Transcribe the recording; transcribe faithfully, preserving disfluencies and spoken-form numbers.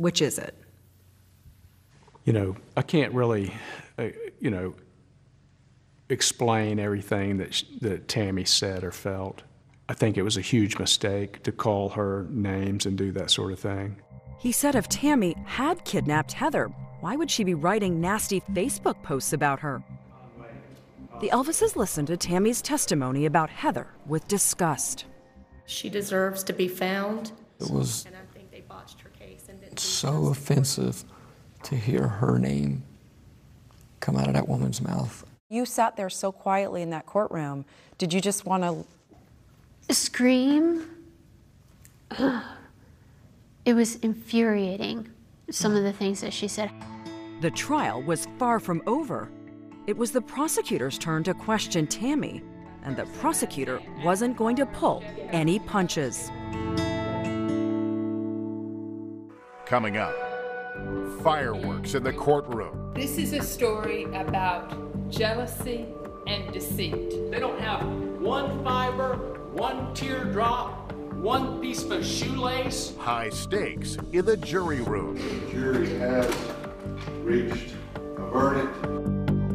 Which is it? You know, I can't really, uh, you know, explain everything that, sh- that Tammy said or felt. I think it was a huge mistake to call her names and do that sort of thing. He said if Tammy had kidnapped Heather, why would she be writing nasty Facebook posts about her? The Elvises listened to Tammy's testimony about Heather with disgust. She deserves to be found. It was And I think they botched her case and didn't so offensive to hear her name come out of that woman's mouth. You sat there so quietly in that courtroom. Did you just want to scream? Ugh. It was infuriating, some of the things that she said. The trial was far from over. It was the prosecutor's turn to question Tammy, and the prosecutor wasn't going to pull any punches. Coming up, fireworks in the courtroom. This is a story about jealousy and deceit. They don't have one fiber, one teardrop, one piece of a shoelace. High stakes in the jury room. The jury has reached a verdict.